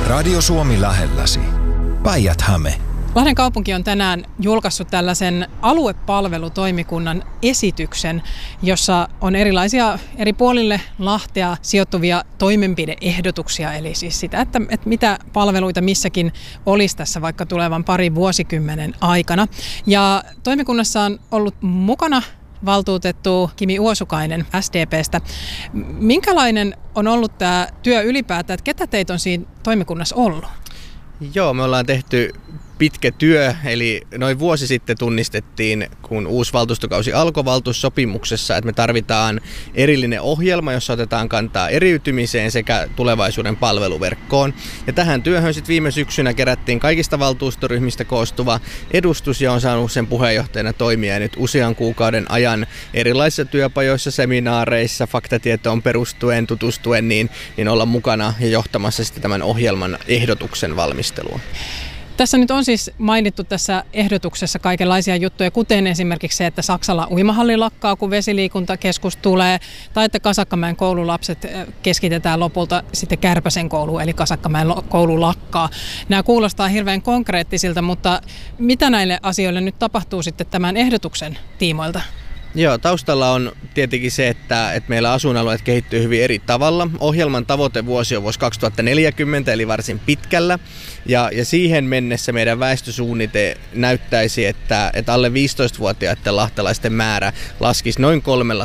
Radio Suomi lähelläsi. Päijät-Häme. Lahden kaupunki on tänään julkaissut tällaisen aluepalvelutoimikunnan esityksen, jossa on erilaisia eri puolille Lahtea sijoittuvia toimenpideehdotuksia, eli siis sitä, että mitä palveluita missäkin olisi tässä vaikka tulevan parin vuosikymmenen aikana. Ja toimikunnassa on ollut mukana valtuutettu Kimi Uosukainen SDP:stä. Minkälainen on ollut tämä työ ylipäätään, että ketä teitä on siinä toimikunnassa ollut? Joo, me ollaan tehty pitkä työ, eli noin vuosi sitten tunnistettiin, kun uusi valtuustokausi alkoi valtuussopimuksessa, että me tarvitaan erillinen ohjelma, jossa otetaan kantaa eriytymiseen sekä tulevaisuuden palveluverkkoon. Ja tähän työhön sitten viime syksynä kerättiin kaikista valtuustoryhmistä koostuva edustus ja on saanut sen puheenjohtajana toimia nyt usean kuukauden ajan erilaisissa työpajoissa, seminaareissa, faktatietoon perustuen, tutustuen, niin olla mukana ja johtamassa sitten tämän ohjelman ehdotuksen valmistelua. Tässä nyt on siis mainittu tässä ehdotuksessa kaikenlaisia juttuja, kuten esimerkiksi se, että Saksalla uimahalli lakkaa, kun vesiliikuntakeskus tulee, tai että Kasakkamäen koululapset keskitetään lopulta sitten Kärpäsen kouluun, eli Kasakkamäen koulu lakkaa. Nämä kuulostaa hirveän konkreettisilta, mutta mitä näille asioille nyt tapahtuu sitten tämän ehdotuksen tiimoilta? Joo, taustalla on tietenkin se, että meillä asuinalueet kehittyy hyvin eri tavalla. Ohjelman tavoitevuosi on vuosi 2040, eli varsin pitkällä. Ja siihen mennessä meidän väestösuunnite näyttäisi, että alle 15-vuotiaiden lahtelaisten määrä laskisi noin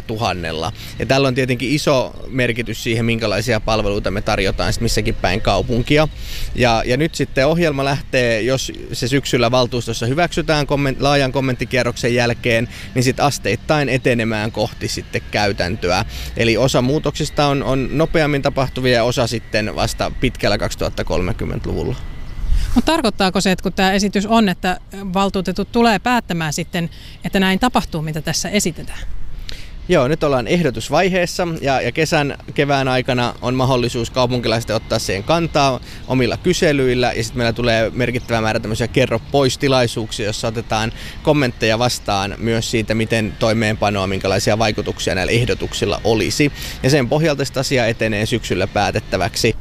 3000. Ja tällä on tietenkin iso merkitys siihen, minkälaisia palveluita me tarjotaan missäkin päin kaupunkia. Ja nyt sitten ohjelma lähtee, jos se syksyllä valtuustossa hyväksytään laajan kommenttikierroksen jälkeen, niin sitten asteittain etenemään kohti sitten käytäntöä. Eli osa muutoksista on nopeammin tapahtuvia ja osa sitten vasta pitkällä 2030-luvulla. Mutta tarkoittaako se, että kun tämä esitys on, että valtuutetut tulee päättämään sitten, että näin tapahtuu, mitä tässä esitetään? Joo, nyt ollaan ehdotusvaiheessa ja kevään aikana on mahdollisuus kaupunkilaisten ottaa siihen kantaa omilla kyselyillä ja sitten meillä tulee merkittävä määrä tämmöisiä kerro pois-tilaisuuksia, jossa otetaan kommentteja vastaan myös siitä, miten toimeenpanoa, minkälaisia vaikutuksia näillä ehdotuksilla olisi. Ja sen pohjalta sitä asia etenee syksyllä päätettäväksi.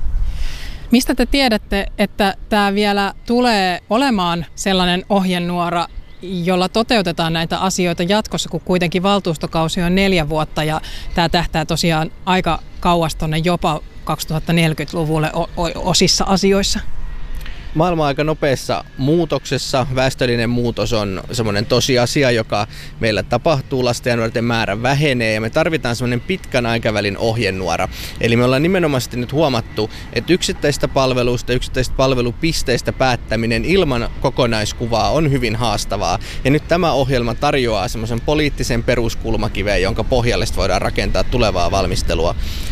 Mistä te tiedätte, että tämä vielä tulee olemaan sellainen ohjenuora, jolla toteutetaan näitä asioita jatkossa, kun kuitenkin valtuustokausi on 4 vuotta ja tämä tähtää tosiaan aika kauas tuonne jopa 2040-luvulle osissa asioissa? Maailma on aika nopeassa muutoksessa. Väestöllinen muutos on semmoinen tosiasia, joka meillä tapahtuu. Lasten ja nuorten määrä vähenee ja me tarvitaan semmoinen pitkän aikavälin ohjenuora. Eli me ollaan nimenomaisesti nyt huomattu, että yksittäistä palveluista, yksittäistä palvelupisteistä päättäminen ilman kokonaiskuvaa on hyvin haastavaa. Ja nyt tämä ohjelma tarjoaa semmoisen poliittisen peruskulmakiveen, jonka pohjalle voidaan rakentaa tulevaa valmistelua.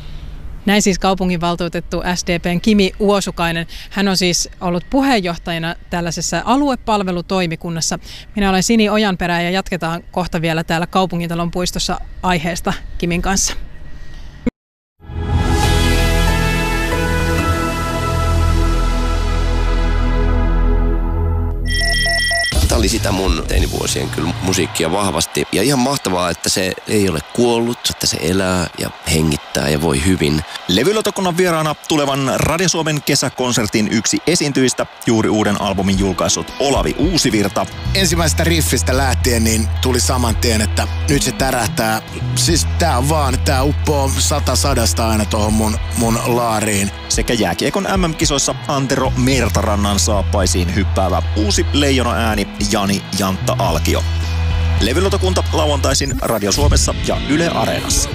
Näin siis kaupunginvaltuutettu SDP:n Kimi Uosukainen. Hän on siis ollut puheenjohtajana tällaisessa aluepalvelutoimikunnassa. Minä olen Sini Ojanperä ja jatketaan kohta vielä täällä Kaupungintalon puistossa aiheesta Kimin kanssa. Tämä oli sitä mun teinivuosien kyllä musiikkia vahvasti. Ja ihan mahtavaa, että se ei ole kuollut, että se elää ja hengittää ja voi hyvin. Levylautakunnan vieraana tulevan Radio Suomen kesäkonsertin yksi esiintyjistä, juuri uuden albumin julkaissut Olavi Uusivirta. Ensimmäisestä riffistä lähtien niin tuli saman tien, että nyt se tärähtää. Siis tää uppoo 100 aina tohon mun laariin. Sekä jääkiekon MM-kisoissa Antero Mertarannan saappaisiin hyppäävä uusi leijona ääni Jani Jantta Alkio. Levylautakunta lauantaisin Radio Suomessa ja Yle Areenassa.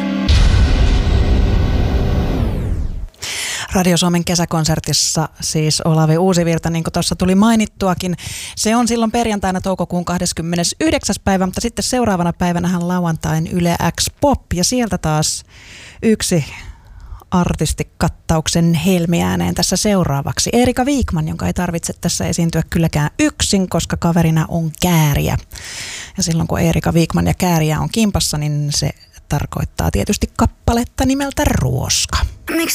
Radio Suomen kesäkonsertissa siis Olavi Uusivirta, niin kuin tuossa tuli mainittuakin. Se on silloin perjantaina toukokuun 29. päivä, mutta sitten seuraavana päivänähän lauantain Yle X Pop ja sieltä taas yksi artistikattauksen helmiääneen tässä seuraavaksi. Eerika Wikman, jonka ei tarvitse tässä esiintyä kylläkään yksin, koska kaverina on Kääriä. Ja silloin kun Eerika Wikman ja Kääriä on kimpassa, niin se tarkoittaa tietysti kappaletta nimeltä Ruoska.